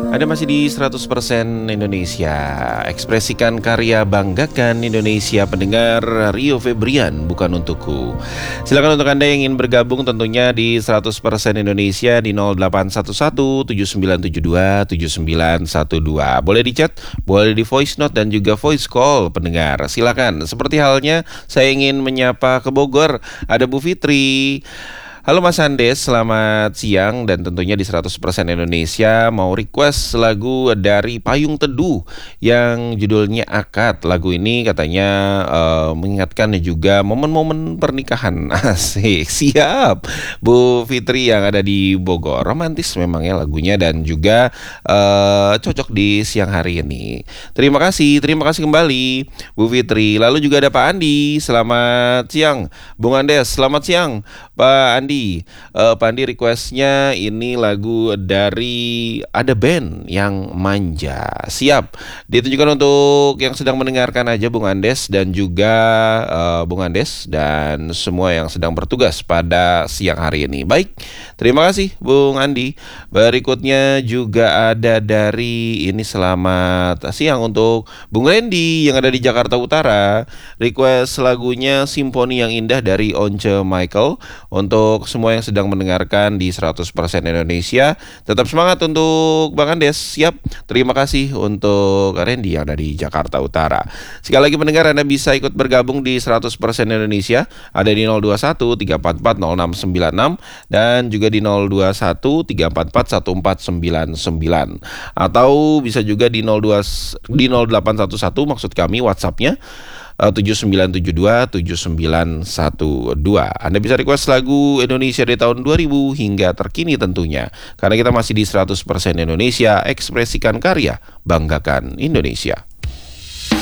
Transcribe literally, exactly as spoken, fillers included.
Anda masih di seratus persen Indonesia. Ekspresikan karya, banggakan Indonesia. Pendengar, Rio Febrian, bukan untukku. Silakan untuk Anda yang ingin bergabung tentunya di seratus persen Indonesia di nol delapan satu satu tujuh sembilan tujuh dua tujuh sembilan satu dua. Boleh di chat, boleh di voice note dan juga voice call pendengar. Silakan. Seperti halnya saya ingin menyapa ke Bogor. Ada Bu Fitri. Halo Mas Andes, selamat siang dan tentunya di seratus persen Indonesia mau request lagu dari Payung Teduh yang judulnya Akad. Lagu ini katanya uh, mengingatkan juga momen-momen pernikahan. Asik, siap Bu Fitri yang ada di Bogor. Romantis memang ya lagunya dan juga uh, cocok di siang hari ini. Terima kasih, terima kasih kembali Bu Fitri. Lalu juga ada Pak Andi, selamat siang Bung Andes, selamat siang Pak Andi. Uh, Pak Andi requestnya ini lagu dari ada band yang manja. Siap ditunjukkan untuk yang sedang mendengarkan aja Bung Andes dan juga uh, Bung Andes dan semua yang sedang bertugas pada siang hari ini. Baik, terima kasih Bung Andi. Berikutnya juga ada dari ini selamat siang untuk Bung Randy yang ada di Jakarta Utara. Request lagunya Simfoni yang Indah dari Once Michael untuk semua yang sedang mendengarkan di seratus persen Indonesia. Tetap semangat untuk Bang Andes. Siap. Terima kasih untuk Randy yang dari Jakarta Utara. Sekali lagi pendengar, Anda bisa ikut bergabung di seratus persen Indonesia. Ada di nol dua satu tiga empat empat nol enam sembilan enam dan juga di nol dua satu tiga empat empat satu empat sembilan sembilan. Atau bisa juga di nol dua di nol delapan satu satu maksud kami WhatsApp-nya tujuh sembilan tujuh dua tujuh sembilan satu dua. Anda bisa request lagu Indonesia dari tahun dua ribu hingga terkini tentunya. Karena kita masih di seratus persen Indonesia, ekspresikan karya, banggakan Indonesia.